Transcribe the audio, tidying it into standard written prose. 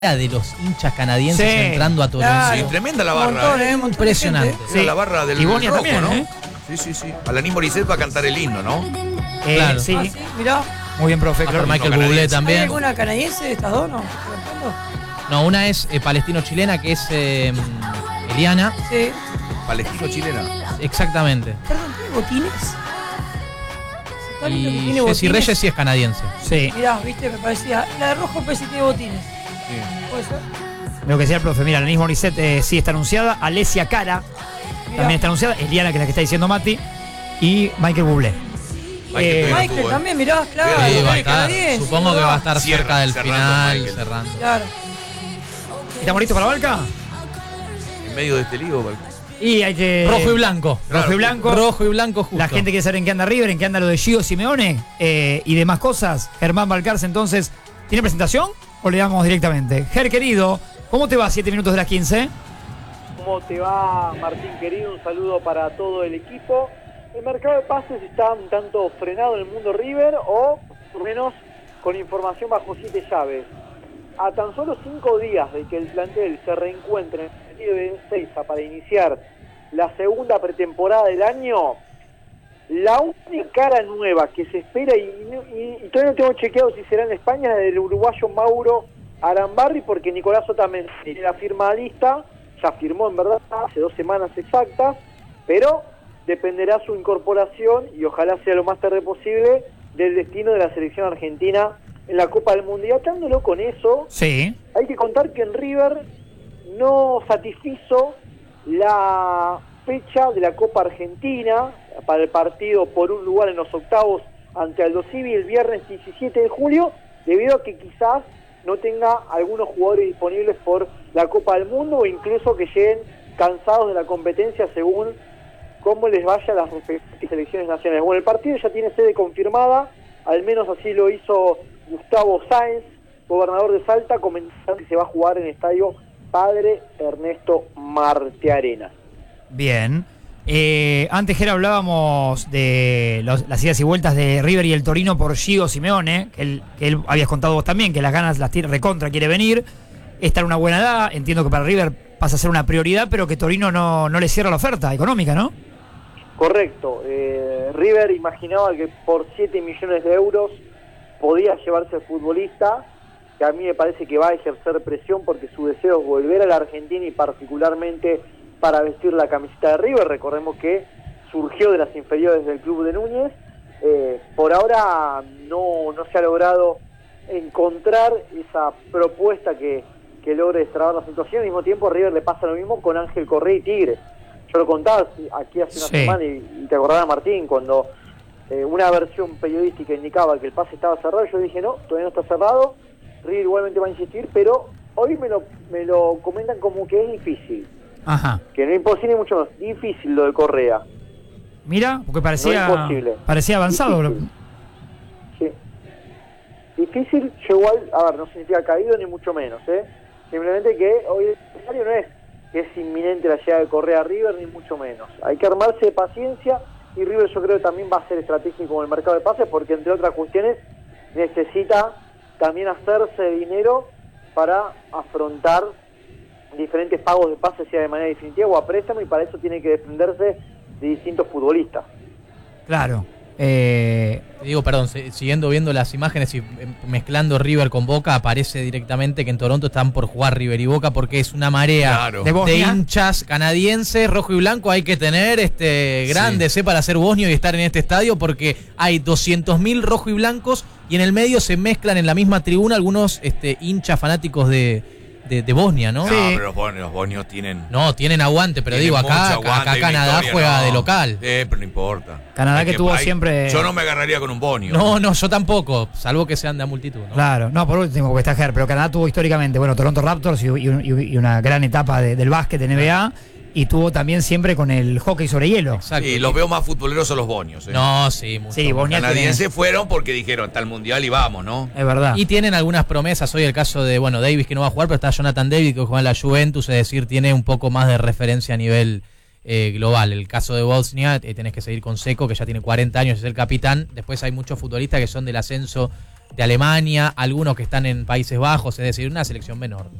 de los hinchas canadienses entrando a Toronto. Claro. Sí, tremenda la barra. Impresionante. Era la barra del Ivonia rojo, también, ¿no? ¿eh? Sí. Alanis Morissette va a cantar el himno, ¿no? Claro. Sí. Ah, sí, mirá. Muy bien, profe. Por Claro. Michael canadiense. Bublé ¿Hay también. alguna canadiense de estas dos, no? No, una es palestino-chilena, que es Eliana. Sí. Palestino-chilena. Exactamente. Perdón, ¿tiene botines? ¿Se está viendo que Y tiene Jessie botines? Reyes sí es canadiense. Sí. Mirá, viste, me parecía. La de rojo parece que tiene botines. ¿Puede ser? Lo que decía el profe, mira, Alanis Morissette sí está anunciada, Alessia Cara Mirá. también está anunciada, Eliana, que es la que está diciendo Mati, y Michael Bublé. Michael también, mirá, claro. Sí, va a el estar. canadiense, Supongo que va a estar Cierra, cerca del cerrando final, Michael. cerrando. Claro. ¿Estamos listos para la Balca? En medio de este lío. Y hay que... Rojo y blanco. Rojo y blanco. Rojo y blanco justo. La gente quiere saber en qué anda River, en qué anda lo de Gio Simeone y demás cosas. Germán Balcarce, entonces, ¿tiene presentación o le damos directamente? Ger, querido, ¿cómo te va 7 minutos de las 15? ¿Cómo te va, Martín querido? Un saludo para todo el equipo. El mercado de pases está un tanto frenado en el mundo River, o por lo menos con información bajo 7 llaves. A tan solo 5 días de que el plantel se reencuentre en el partido de Ezeiza para iniciar la segunda pretemporada del año, la única cara nueva que se espera, y todavía no tengo chequeado si será en España, es del uruguayo Mauro Arambarri, porque Nicolás Otamendi tiene la firma lista, ya firmó en verdad hace 2 semanas exactas, pero dependerá su incorporación, y ojalá sea lo más tarde posible, del destino de la selección argentina en la Copa del Mundo. Y atándolo con eso, Sí. hay que contar que en River no satisfizo la fecha de la Copa Argentina para el partido por un lugar en los octavos ante Aldo Civi el viernes 17 de julio, debido a que quizás no tenga algunos jugadores disponibles por la Copa del Mundo, o incluso que lleguen cansados de la competencia según cómo les vaya a las respectivas selecciones nacionales. Bueno, el partido ya tiene sede confirmada, al menos así lo hizo Gustavo Sáenz, gobernador de Salta, comentando que se va a jugar en el estadio Padre Ernesto Martearena. Bien. Antes, Ger, hablábamos de las idas y vueltas de River y el Torino por Gio Simeone, que él habías contado vos también, que las ganas las tiene recontra, quiere venir. Está en una buena edad, entiendo que para River pasa a ser una prioridad, pero que Torino no le cierra la oferta económica, ¿no? Correcto. River imaginaba que por 7 millones de euros podía llevarse al futbolista, que a mí me parece que va a ejercer presión porque su deseo es volver a la Argentina, y particularmente para vestir la camiseta de River. Recordemos que surgió de las inferiores del club de Núñez. Por ahora no se ha logrado encontrar esa propuesta que logre destrabar la situación. Al mismo tiempo, a River le pasa lo mismo con Ángel Correa y Tigre. Yo lo contaba aquí hace una semana y te acordás, Martín, cuando una versión periodística indicaba que el pase estaba cerrado. Yo dije, no, todavía no está cerrado. River igualmente va a insistir, pero hoy me lo comentan como que es difícil. Ajá. Que no es imposible, mucho más difícil lo de Correa. Mira, porque No es imposible. parecía avanzado. Difícil. Sí. Difícil, yo igual, a ver, no significa caído ni mucho menos, Simplemente que hoy el escenario no es que es inminente la llegada de Correa a River, ni mucho menos. Hay que armarse de paciencia, y River yo creo que también va a ser estratégico en el mercado de pases, porque entre otras cuestiones necesita también hacerse de dinero para afrontar diferentes pagos de pases, sea de manera definitiva o a préstamo, y para eso tiene que desprenderse de distintos futbolistas. Claro. Te digo, perdón, siguiendo viendo las imágenes y mezclando River con Boca, aparece directamente que en Toronto están por jugar River y Boca, porque es una marea de hinchas canadienses, rojo y blanco. Hay que tener grandes para ser bosnio y estar en este estadio, porque hay 200.000 rojo y blancos, y en el medio se mezclan en la misma tribuna algunos hinchas fanáticos de Bosnia, ¿no? No, pero los bosnios tienen... No, tienen aguante, pero digo, acá Canadá victoria, juega de local. Pero no importa. Canadá que tuvo siempre... Yo no me agarraría con un bonio. No, yo tampoco, salvo que sean de a multitud, ¿no? Claro, no, por último, porque está Ger, pero Canadá tuvo históricamente, Toronto Raptors y una gran etapa del básquet en NBA, y tuvo también siempre con el hockey sobre hielo. Exacto. Y los veo más futboleros a los bonios. No, sí, mucho. Sí, Bosnia canadienses fueron porque dijeron, está el mundial y vamos, ¿no? Es verdad. Y tienen algunas promesas. Hoy el caso de, Davis, que no va a jugar, pero está Jonathan David, que juega en la Juventus, es decir, tiene un poco más de referencia a nivel global. El caso de Bosnia, tenés que seguir con Seco, que ya tiene 40 años, es el capitán. Después hay muchos futbolistas que son del ascenso de Alemania, algunos que están en Países Bajos, es decir, una selección menor.